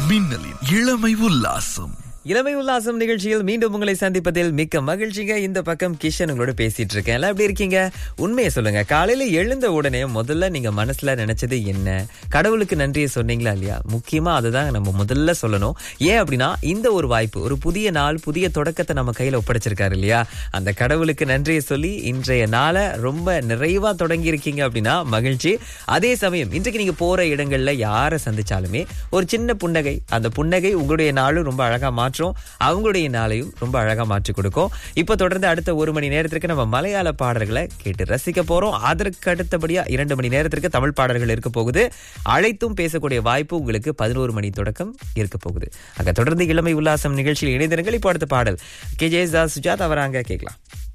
மின்னலின் இளமை உல்லாசம். இளமை உல்லாசம் நிகழ்ச்சியில் மீண்டும் உங்களை சந்திப்பதில் மிக்க மகிழ்ச்சிங்க. இந்த பக்கம் கிஷன் உங்களோட பேசிட்டு இருக்கேன். எல்லாம் எப்படி இருக்கீங்க? உண்மையை சொல்லுங்க. காலையில எழுந்த உடனே முதல்ல நீங்க மனசுல நினைச்சது என்ன? கடவுளுக்கு நன்றியை சொன்னீங்களா இல்லையா? முக்கியமா அதுதான் நம்ம முதல்ல சொல்லணும். ஏன் அப்படின்னா இந்த ஒரு வாய்ப்பு, ஒரு புதிய நாள், புதிய தொடக்கத்தை நம்ம கையில ஒப்படைச்சிருக்காரு இல்லையா? அந்த கடவுளுக்கு நன்றியை சொல்லி இன்றைய நாளை ரொம்ப நிறைவா தொடங்கி இருக்கீங்க அப்படின்னா மகிழ்ச்சி. அதே சமயம் இன்றைக்கு நீங்க போற இடங்கள்ல யாரை சந்திச்சாலுமே ஒரு சின்ன புன்னகை, அந்த புன்னகை உங்களுடைய நாளும் ரொம்ப அழகா மாற்றும், அவங்களுடைய நாளையும் ரொம்ப அழகா மாற்றி கொடுக்கும். இப்ப தொடர்ந்து அடுத்த 1 மணி நேரத்திற்கு நம்ம மலையாள பாடல்களை கேட்டு ரசிக்க போறோம். அதற்கு அடுத்தபடியா 2 மணி நேரத்திற்கு தமிழ் பாடல்கள் இருக்க போகுது. அழைத்தும் பேசக்கூடிய வாய்ப்பு உங்களுக்கு 11 மணி தொடக்கம் இருக்க போகுது. அங்க தொடர்ந்து இளமை உல்லாசம் நிகழ்ச்சியில் இணைந்திருங்கள். இப்போ அடுத்த பாடல் KJ சுஜாதா வராங்க, கேட்கலாம்.